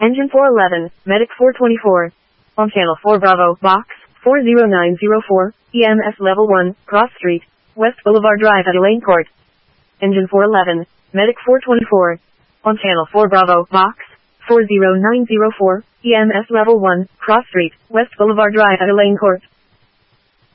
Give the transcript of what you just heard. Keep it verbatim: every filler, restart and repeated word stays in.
Engine four eleven, Medic four twenty-four. On Channel four Bravo, Box four zero nine zero four, E M S Level one, Cross Street, West Boulevard Drive at Elaine Court. Engine four eleven, Medic four twenty-four. On Channel four Bravo, Box four zero nine zero four, E M S Level one, Cross Street, West Boulevard Drive at Elaine Court.